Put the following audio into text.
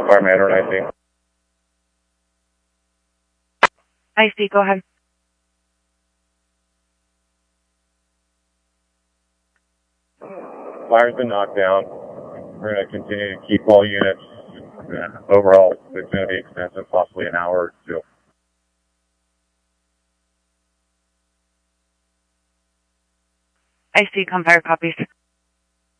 Fireman or I see, go ahead. Fire's been knocked down. We're going to continue to keep all units. Overall, it's going to be expensive, possibly an hour or two. I see, Compire copies.